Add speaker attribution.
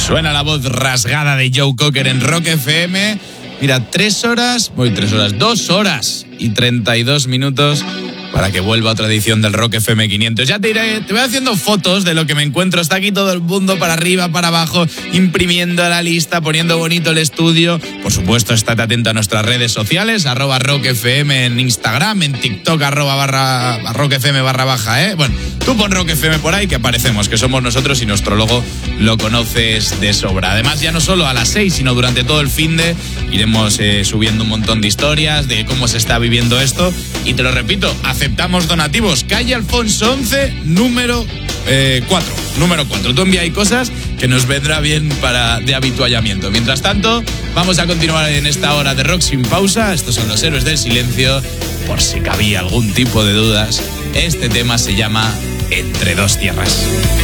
Speaker 1: Suena la voz rasgada de Joe Cocker en Rock FM. Mira, 2 horas y 32 minutos para que vuelva otra edición del Rock FM 500. Ya te voy haciendo fotos de lo que me encuentro. Está aquí todo el mundo para arriba, para abajo, imprimiendo la lista, poniendo bonito el estudio. Por supuesto, estate atento a nuestras redes sociales, @rockfm en Instagram, en TikTok, @rockfm _, Bueno, tú pon Rock FM por ahí que aparecemos, que somos nosotros y nuestro logo lo conoces de sobra. Además, ya no solo a las 6, sino durante todo el finde iremos subiendo un montón de historias de cómo se está viviendo esto. Y te lo repito, aceptamos donativos. Calle Alfonso 11, número 4. Tú envía ahí cosas que nos vendrá bien de habituallamiento. Mientras tanto, vamos a continuar en esta hora de rock sin pausa. Estos son los Héroes del Silencio. Por si cabía algún tipo de dudas, este tema se llama Entre dos tierras.